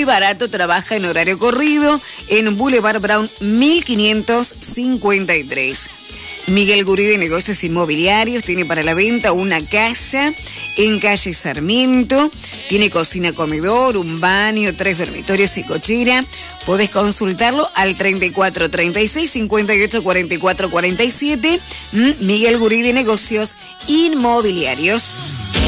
muy barato, trabaja en horario corrido en Boulevard Brown 1553. Miguel Gurí de Negocios Inmobiliarios tiene para la venta una casa en calle Sarmiento. Tiene cocina, comedor, un baño, 3 dormitorios y cochera. Podés consultarlo al 34 36 58 44 47. Miguel Gurí de Negocios Inmobiliarios.